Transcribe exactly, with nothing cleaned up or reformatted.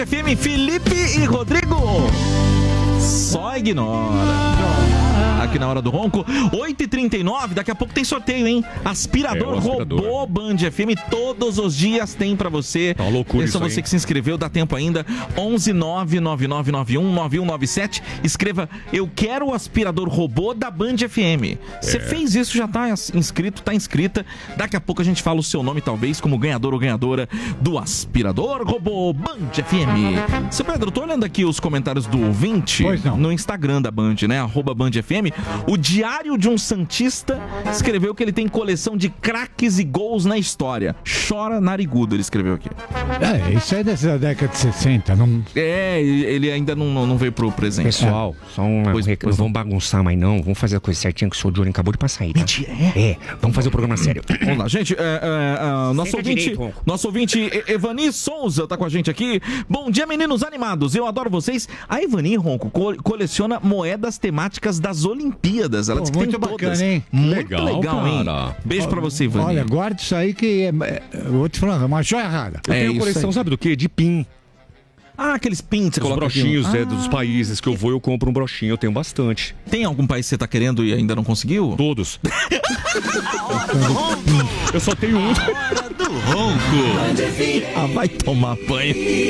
F M, Felipe e Rodrigo. Só ignora. Aqui na Hora do Ronco, oito e trinta e nove, daqui a pouco tem sorteio, hein? Aspirador, é, aspirador. Robô Band F M, todos os dias tem pra você. Tá uma loucura isso, você hein? que se inscreveu, dá tempo ainda. onze nove nove nove nove um nove um nove sete. Escreva, eu quero o aspirador robô da Band F M. Você é. fez isso, já tá inscrito, tá inscrita. Daqui a pouco a gente fala o seu nome, talvez, como ganhador ou ganhadora do aspirador robô Band F M. Seu Pedro, tô olhando aqui os comentários do ouvinte no Instagram da Band, né? Arroba Band F M. O Diário de um Santista escreveu que ele tem coleção de craques e gols na história. Chora narigudo, ele escreveu aqui. É, isso é dessa década de sessenta, não... É, ele ainda não, não veio pro presente. Pessoal, é. só um... Pois, pois não vamos bagunçar mais não, vamos fazer a coisa certinha que o seu Johnny acabou de passar aí, tá? Mentira, é? É, vamos fazer o programa sério. Vamos lá, gente, é, é, é, nosso, ouvinte, direito, nosso ouvinte Evani Souza tá com a gente aqui. Bom dia, meninos animados, eu adoro vocês. A Evani, Ronco, co- coleciona moedas temáticas das Olimpíadas. Ela Pô, diz que muito tem bacana, todas. hein? Muito legal, legal, hein? cara. Beijo pra você, Evani. Olha, guarda isso aí que é, é, eu vou te falar, é uma joia rara. Eu É tenho isso coleção, aí. sabe do quê? De pin. Ah, aqueles pins que você Os coloca brochinhos aqui. é, Ah, dos países que eu vou, eu compro um brochinho, eu tenho bastante. Tem algum país que você tá querendo e ainda não conseguiu? Todos. Eu só tenho um. Hora do Ronco. Ah, vai tomar banho.